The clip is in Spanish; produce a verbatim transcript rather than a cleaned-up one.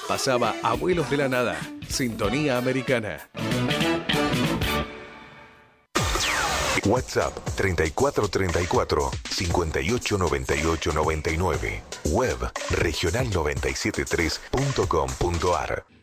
Pasaba Abuelos de la Nada, Sintonía Americana. WhatsApp treinta y cuatro treinta y cuatro, cincuenta y ocho noventa y ocho noventa y nueve. Web regional noventa y siete punto tres punto com punto ar.